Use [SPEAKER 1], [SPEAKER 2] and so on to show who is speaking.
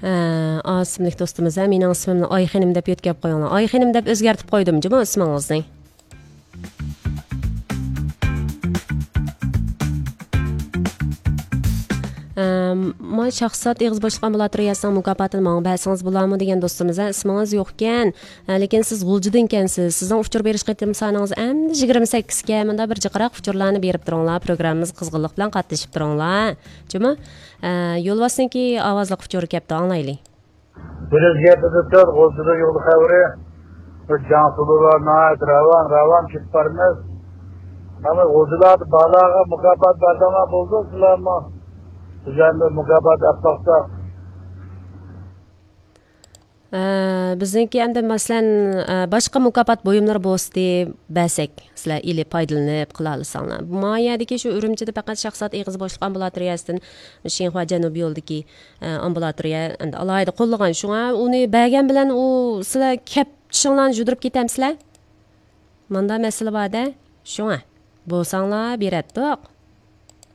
[SPEAKER 1] Asimlik do'stimiz, mening ismimni Oyxonim deb yo'tkab qo'yinglar. Oyxonim deb o'zgartib qo'ydim, jimo ismingizni. Mən şəxsiyyət eğiz boşluq ambulatoriyasının mükafatını mənə bəhsiniz bularmı degan do'stimiz, ismingiz yo'q ekan, lekin siz G'uljidan ekansiz. Sizning uchur berish qitim soningiz endi 28 ga, menda bir jiqraq uchurlarni berib turinglar. Programmamiz qizg'inlik bilan qatnashib turinglar. Juma, yo'lbosniki ovozli uchur kelibdi, anglaylik.
[SPEAKER 2] Bizga bizlar G'uljida yo'l xavri, Jansulular ravan chiqib bormiz. Mana G'uljilar balaga mukofot berdama bo'ldi, sizlarmi? Sizlarni mukofot atmoqda.
[SPEAKER 1] Bizniki endi masalan boshqa mukofot buyumlar bo'lsa basak sizlar ili foydalanib qila olasizlar. Bu mayadagi shu Urumchida faqat shaxsiyat eg'iz boshliq ambulatoriyasidan Shinxua Janubiy yo'ldagi ambulatoriya endi alayda qo'llagan. Shunga uni bergan bilan u sizlar kep tishinglarni judirib ketamsizlar. Manda masala bor-da. Shunga bo'lsanglar beratdiq.